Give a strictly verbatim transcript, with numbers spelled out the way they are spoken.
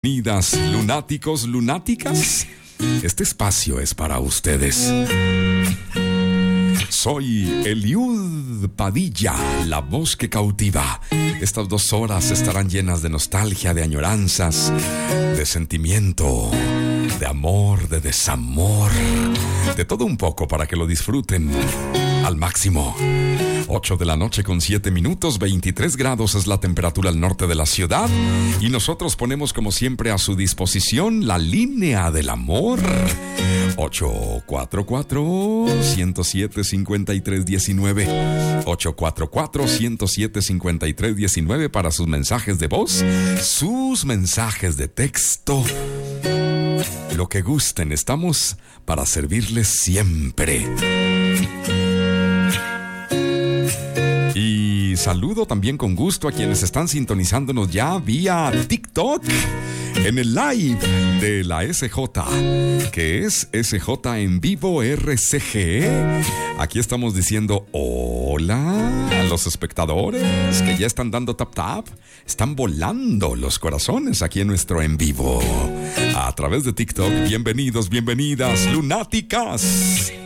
Bienvenidas, lunáticos, lunáticas. Este espacio es para ustedes. Soy Eliud Padilla, la voz que cautiva. Estas dos horas estarán llenas de nostalgia, de añoranzas, de sentimiento, de amor, de desamor, de todo un poco para que lo disfruten al máximo. ocho de la noche con siete minutos, veintitrés grados es la temperatura al norte de la ciudad. Y nosotros ponemos como siempre a su disposición la línea del amor. ocho cuatro cuatro, uno cero siete, cinco tres uno nueve. ocho cuatro cuatro, uno cero siete, cinco tres uno nueve para sus mensajes de voz, sus mensajes de texto. Lo que gusten, estamos para servirles siempre. Y saludo también con gusto a quienes están sintonizándonos ya vía TikTok en el live de la S J, que es S J en vivo R C G. Aquí estamos diciendo hola a los espectadores que ya están dando tap tap. Están volando los corazones aquí en nuestro en vivo a través de TikTok. Bienvenidos, bienvenidas, lunáticas.